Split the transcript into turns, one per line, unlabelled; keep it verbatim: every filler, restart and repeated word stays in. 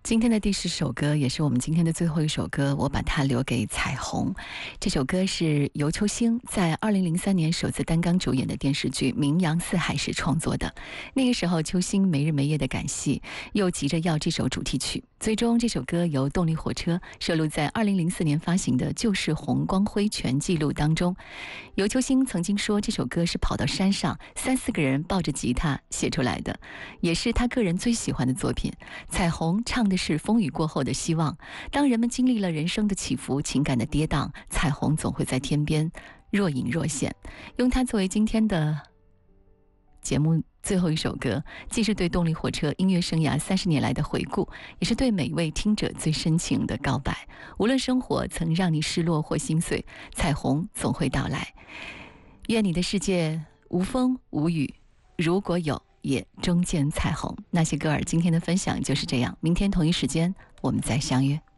今天的第十首歌也是我们今天的最后一首歌，我把它留给彩虹。这首歌是尤秋兴在二零零三年首次担纲主演的电视剧《名扬四海》时创作的。那个时候秋兴没日没夜的赶戏，又急着要这首主题曲，最终这首歌由动力火车收录在二零零四年发行的《就是红光辉全记录》当中。尤秋兴曾经说，这首歌是跑到山上三四个人抱着吉他写出来的，也是他个人最喜欢的作品。彩虹唱的是风雨过后的希望，当人们经历了人生的起伏，情感的跌宕，彩虹总会在天边若隐若现。用它作为今天的节目最后一首歌，既是对动力火车音乐生涯三十年来的回顾，也是对每位听者最深情的告白。无论生活曾让你失落或心碎，彩虹总会到来。愿你的世界无风无雨，如果有，也终见彩虹。那些歌儿今天的分享就是这样，明天同一时间我们再相约。